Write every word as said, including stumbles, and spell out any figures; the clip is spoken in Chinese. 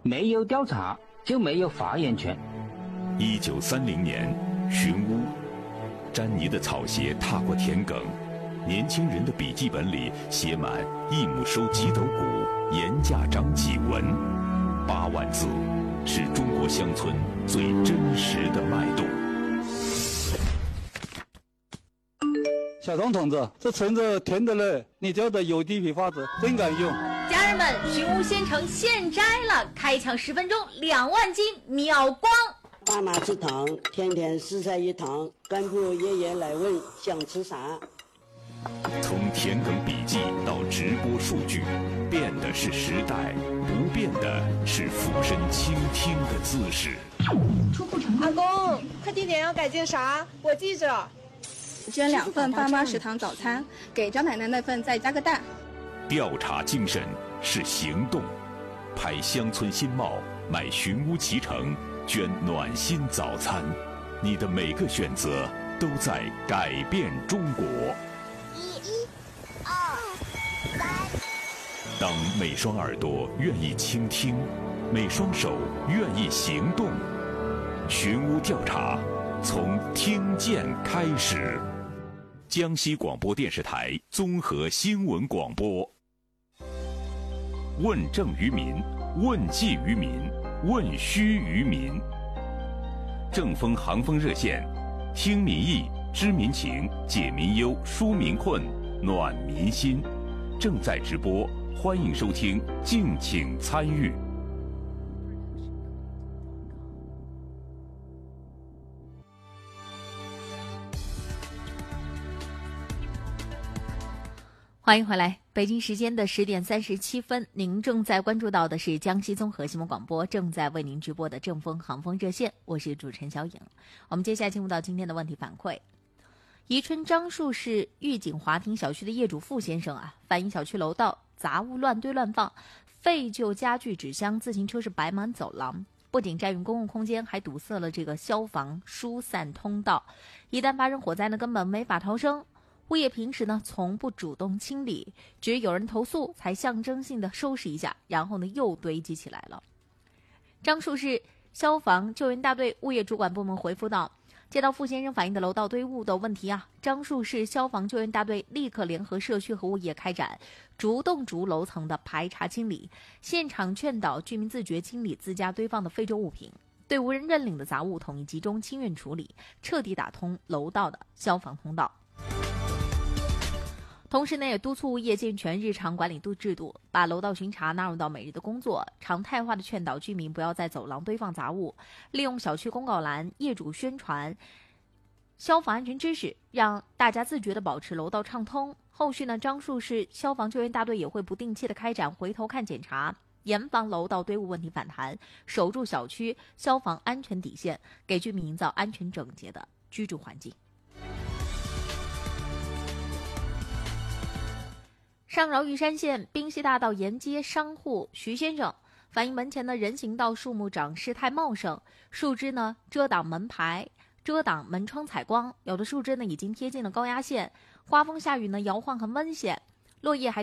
没有调查就没有发言权。 一九三零年，寻乌，詹妮的草鞋踏过田埂，年轻人的笔记本里写满一亩收几斗谷，盐价涨几文，八万字，是中国乡村最真实的脉动。 小童同志，这橙子甜的嘞，你家的有机批发子真敢用。 家人们，寻乌鲜橙现摘了，开抢十分钟两万斤秒光。 爸妈吃糖，天天四菜一汤，干部爷爷来问想吃啥。 从田埂笔记到直播数据，变的是时代，不变的是俯身倾听的姿势。 出库成功。阿公，快递点要改进啥？我记着。 捐两份爸妈食堂早餐，给张奶奶那份再加个蛋。 调查精神是行动，拍乡村新貌，买寻乌脐橙，捐暖心早餐，你的每个选择都在改变中国。 一、二、三。 当每双耳朵愿意倾听，每双手愿意行动，寻乌调查从听见开始。江西广播电视台综合新闻广播，问政于民，问计于民，问需于民。正风航风热线，听民意，知民情，解民忧，纾民困，暖民心。正在直播，欢迎收听，敬请参与。 欢迎回来，北京时间的十点三十七分，您正在关注到的是江西综合新闻广播正在为您直播的正风航风热线，我是主持人小颖。我们接下来进入到今天的问题反馈。宜春樟树市御景华庭小区的业主傅先生啊，反映小区楼道杂物乱堆乱放，废旧家具、纸箱、自行车是摆满走廊，不仅占用公共空间，还堵塞了这个消防疏散通道。一旦发生火灾呢，根本没法逃生。物业平时呢从不主动清理，只有人投诉才象征性的收拾一下，然后呢又堆积起来了。樟树市消防救援大队物业主管部门回复道，接到傅先生反映的楼道堆物的问题啊，樟树市消防救援大队立刻联合社区和物业开展逐栋逐楼层的排查清理，现场劝导居民自觉清理自家堆放的废旧物品，对无人认领的杂物统一集中清运处理，彻底打通楼道的消防通道。同时呢，也督促物业健全日常管理度制度，把楼道巡查纳入到每日的工作，常态化的劝导居民不要在走廊堆放杂物，利用小区公告栏、业主宣传消防安全知识，让大家自觉地保持楼道畅通。后续呢，樟树市消防救援大队也会不定期的开展回头看检查，严防楼道堆物问题反弹，守住小区消防安全底线，给居民营造安全整洁的居住环境。上饶玉山县滨西大道沿街商户徐先生反映，门前的人行道树木长势太茂盛，树枝呢遮挡门牌、遮挡门窗采光，有的树枝呢已经贴近了高压线，刮风下雨呢摇晃很危险，落叶还